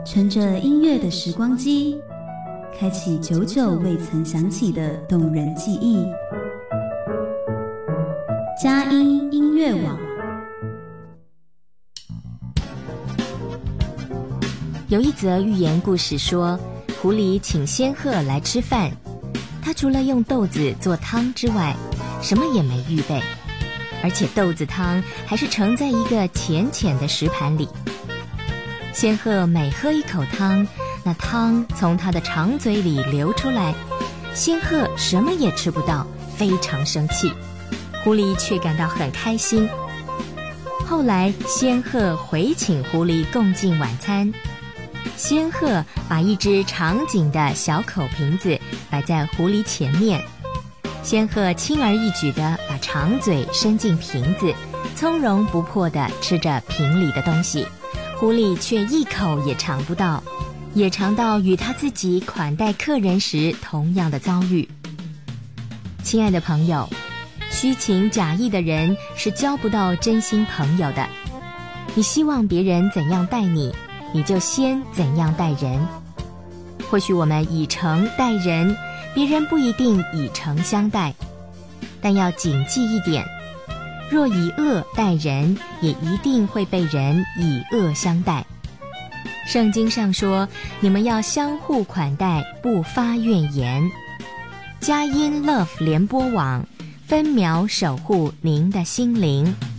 乘着音乐的时光机，开启久久未曾想起的动人记忆。佳音音乐网。 有一则寓言故事说，狐狸请仙鹤来吃饭，他除了用豆子做汤之外，什么也没预备，而且豆子汤还是盛在一个浅浅的石盘里。仙鹤每喝一口汤，那汤从他的长嘴里流出来，仙鹤什么也吃不到，非常生气。狐狸却感到很开心。后来仙鹤回请狐狸共进晚餐，仙鹤把一只长颈的小口瓶子摆在狐狸前面，仙鹤轻而易举地把长嘴伸进瓶子，从容不迫地吃着瓶里的东西，狐狸却一口也尝不到，也尝到与他自己款待客人时同样的遭遇。亲爱的朋友，虚情假意的人是交不到真心朋友的。你希望别人怎样待你，你就先怎样待人。或许我们以诚待人，别人不一定以诚相待，但要谨记一点，若以恶待人，也一定会被人以恶相待。圣经上说，你们要相互款待，不发怨言。佳音 Love 联播网，分秒守护您的心灵。